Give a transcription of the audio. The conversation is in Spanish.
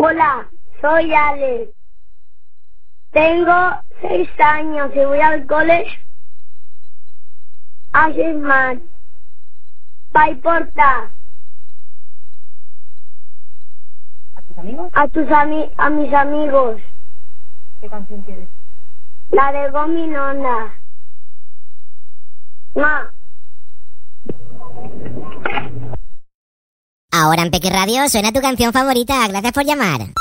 Hola, soy Alex. Tengo 6 años y voy al cole a Sisman. Pa' importa. ¿A tus amigos? A mis amigos. ¿Qué canción quieres? La de Gominona. Ma. Ahora en Peque Radio suena tu canción favorita. Gracias por llamar.